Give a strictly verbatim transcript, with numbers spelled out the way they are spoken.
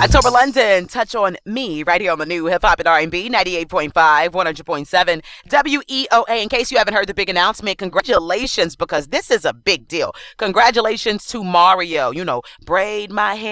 October London, Touch on Me, right here on the new Hip Hop and R and B, ninety-eight point five, one hundred point seven, W E O A. In case you haven't heard the big announcement, congratulations, because this is a big deal. Congratulations to Mario. You know, braid my hair.